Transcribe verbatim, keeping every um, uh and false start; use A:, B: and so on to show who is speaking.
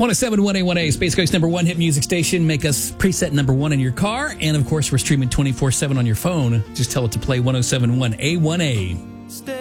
A: seven one A one A, Space Coast number one hit music station. Make us preset number one in your car. And, of course, we're streaming twenty-four seven on your phone. Just tell it to play one oh seven point one A one A.